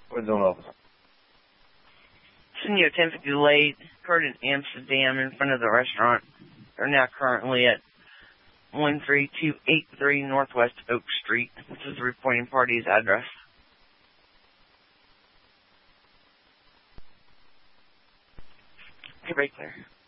What's going on? Senior 1050 delayed occurred in Amsterdam in front of the restaurant. They're now currently at 13283 Northwest Oak Street, which is the reporting party's address. Okay, very clear.